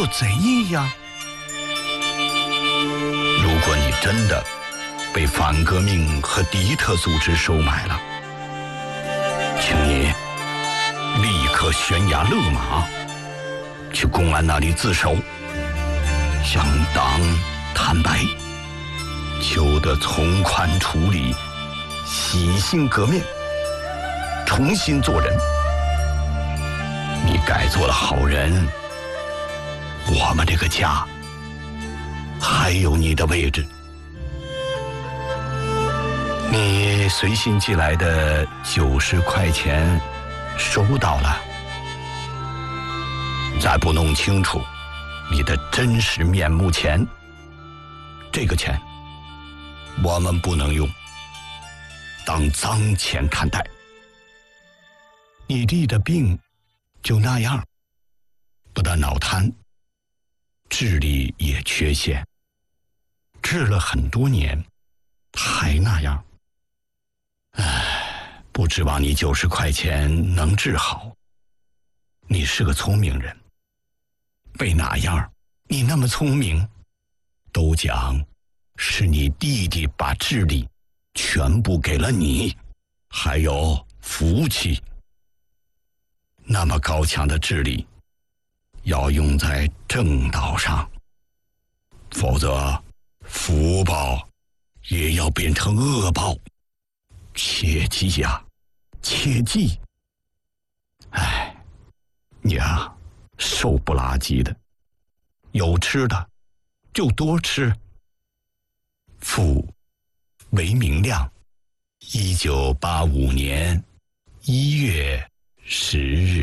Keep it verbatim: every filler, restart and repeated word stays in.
做贼一样。如果你真的被反革命和敌特组织收买了，请你立刻悬崖勒马，去公安那里自首，向党坦白，求得从宽处理，洗心革面，重新做人。你改做了好人，我们这个家还有你的位置。你随信寄来的九十块钱收到了，在不弄清楚你的真实面目前，这个钱我们不能用，当脏钱看待。你弟的病就那样，不但脑瘫，智力也缺陷，治了很多年还那样。唉，不指望你九十块钱能治好。你是个聪明人，被哪样你那么聪明？都讲是你弟弟把智力全部给了你，还有福气。那么高强的智力要用在正道上，否则福报也要变成恶报。切记呀，切记！哎，你啊，瘦不拉几的，有吃的就多吃。父韦明亮，一九八五年一月十日。